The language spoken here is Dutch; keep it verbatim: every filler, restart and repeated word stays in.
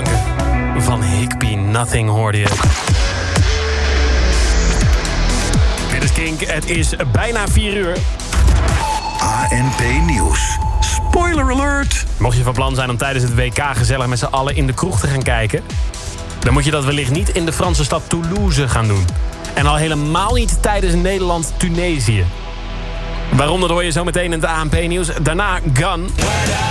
klanken van Higby Nothing hoorde je. Dit is Kink, het is bijna vier uur. A N P Nieuws. Spoiler alert! Mocht je van plan zijn om tijdens het W K gezellig met z'n allen in de kroeg te gaan kijken, dan moet je dat wellicht niet in de Franse stad Toulouse gaan doen. En al helemaal niet tijdens Nederland-Tunesië. Waarom, dat hoor je zo meteen in het A N P Nieuws. Daarna Gun.